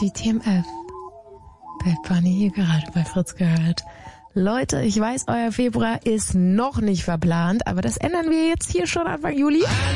Die TMF. Bad Bunny hier gerade bei Fritz gehört. Leute, ich weiß, euer Februar ist noch nicht verplant, aber das ändern wir jetzt hier schon Anfang Juli.